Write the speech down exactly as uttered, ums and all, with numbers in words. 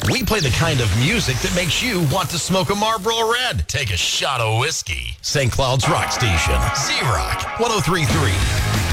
We play the kind of music that makes you want to smoke a Marlboro Red. Take a shot of whiskey. Saint Cloud's Rock Station. Z-Rock one oh three point three.